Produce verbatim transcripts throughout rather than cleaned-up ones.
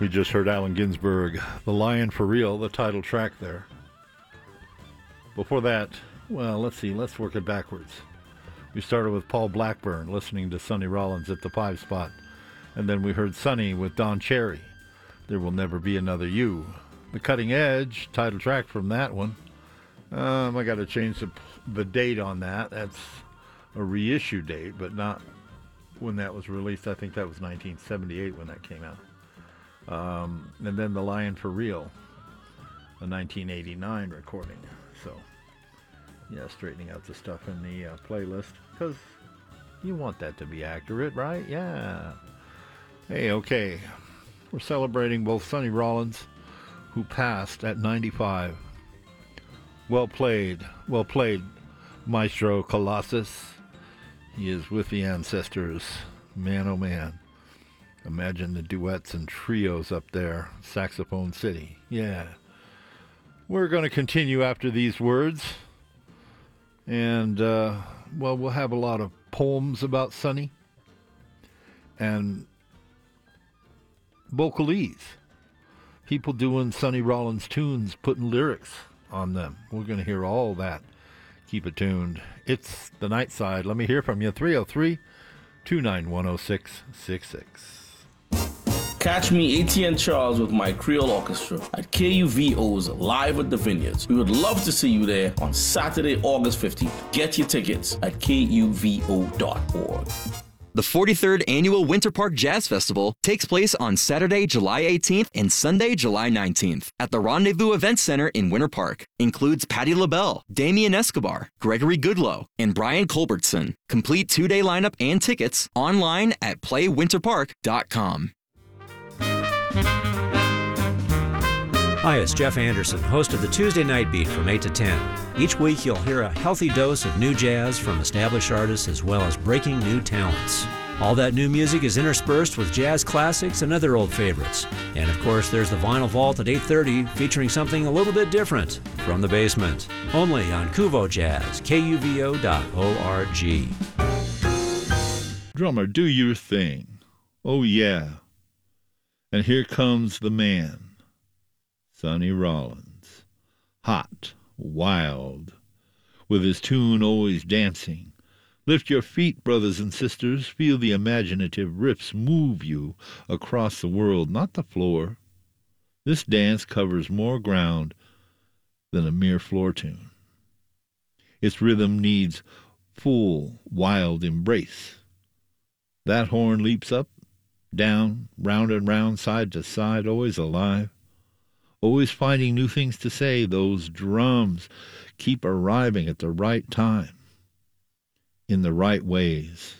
We just heard Allen Ginsberg, The Lion for Real, the title track there. Before that, well, let's see, let's work it backwards. We started with Paul Blackburn listening to Sonny Rollins at the five spot. And then we heard Sonny with Don Cherry, There Will Never Be Another You. The Cutting Edge, title track from that one. Um, I got to change the, the date on that. That's a reissue date, but not when that was released. I think that was nineteen seventy-eight when that came out. Um, and then The Lion for Real, a nineteen eighty-nine recording. So, yeah, straightening out the stuff in the uh, playlist, because you want that to be accurate, right? Yeah. Hey, okay. We're celebrating both Sonny Rollins, who passed at ninety-five. Well played. Well played, Maestro Colossus. He is with the ancestors. Man, oh man. Imagine the duets and trios up there. Saxophone City. Yeah. We're going to continue after these words. And, uh, well, we'll have a lot of poems about Sonny. And vocalese. People doing Sonny Rollins tunes, putting lyrics on them. We're going to hear all that. Keep it tuned. It's the Night Side. Let me hear from you. three oh three, two nine one, oh six six six. Catch me, A T N Charles, with my Creole Orchestra at K U V O's Live at the Vineyards. We would love to see you there on Saturday, August fifteenth. Get your tickets at K U V O dot org. The forty-third Annual Winter Park Jazz Festival takes place on Saturday, July eighteenth and Sunday, July nineteenth at the Rendezvous Event Center in Winter Park. Includes Patti LaBelle, Damien Escobar, Gregory Goodloe, and Brian Culbertson. Complete two-day lineup and tickets online at play winter park dot com. Hi, it's Jeff Anderson, host of the Tuesday Night Beat from eight to ten. Each week you'll hear a healthy dose of new jazz from established artists as well as breaking new talents. All that new music is interspersed with jazz classics and other old favorites. And of course there's the Vinyl Vault at eight thirty featuring something a little bit different from the basement. Only on Kuvo Jazz, K U V O dot org. Drummer, do your thing. Oh yeah. And here comes the man. Sonny Rollins, hot, wild, with his tune always dancing. Lift your feet, brothers and sisters, feel the imaginative riffs move you across the world, not the floor. This dance covers more ground than a mere floor tune. Its rhythm needs full, wild embrace. That horn leaps up, down, round and round, side to side, always alive. Always finding new things to say. Those drums keep arriving at the right time, in the right ways.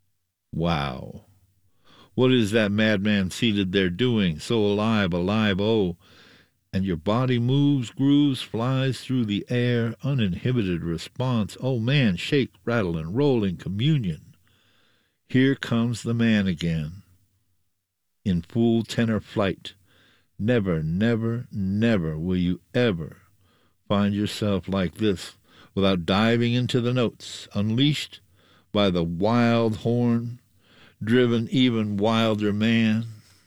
Wow. What is that madman seated there doing? So alive, alive, oh. And your body moves, grooves, flies through the air, uninhibited response. Oh man, shake, rattle, and roll in communion. Here comes the man again, in full tenor flight. Never, never, never will you ever find yourself like this without diving into the notes, unleashed by the wild horn, driven even wilder man.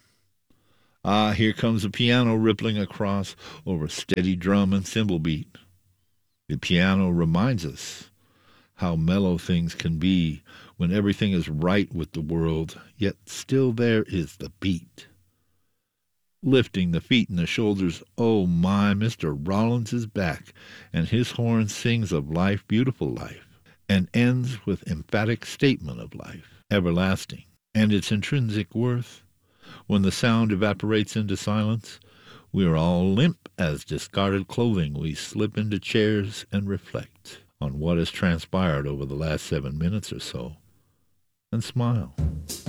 Ah, here comes the piano rippling across over steady drum and cymbal beat. The piano reminds us how mellow things can be when everything is right with the world, yet still there is the beat. Lifting the feet and the shoulders, oh my, Mister Rollins is back, and his horn sings of life, beautiful life, and ends with emphatic statement of life, everlasting, and its intrinsic worth. When the sound evaporates into silence, we are all limp as discarded clothing. We slip into chairs and reflect on what has transpired over the last seven minutes or so, and smile.